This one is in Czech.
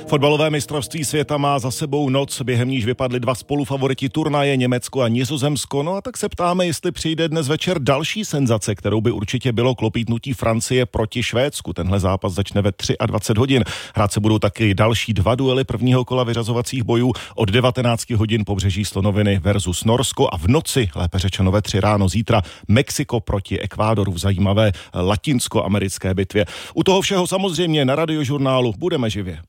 Fotbalové mistrovství světa má za sebou noc, během níž vypadli dva spolufavoriti turnaje, Německo a Nizozemsko. No a tak se ptáme, jestli přijde dnes večer další senzace, kterou by určitě bylo klopítnutí Francie proti Švédsku. Tenhle zápas začne ve 23 hodin. Hrát se budou taky další dva duely prvního kola vyřazovacích bojů. Od 19 hodin Pobřeží slonoviny versus Norsko a v noci, lépe řečeno ve 3 ráno zítra, Mexiko proti Ekvádoru v zajímavé latinsko-americké bitvě. U toho všeho samozřejmě na Radiožurnálu budeme živě.